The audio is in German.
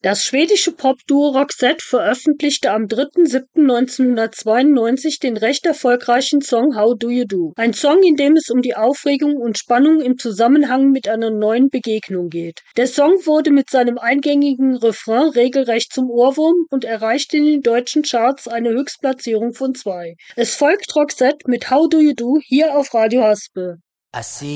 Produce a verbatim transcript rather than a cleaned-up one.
Das schwedische Popduo Roxette veröffentlichte am dritter siebter neunzehnhundertzweiundneunzig den recht erfolgreichen Song How Do You Do? Ein Song, in dem es um die Aufregung und Spannung im Zusammenhang mit einer neuen Begegnung geht. Der Song wurde mit seinem eingängigen Refrain regelrecht zum Ohrwurm und erreichte in den deutschen Charts eine Höchstplatzierung von zwei. Es folgt Roxette mit How Do You Do hier auf Radio Haspe. I see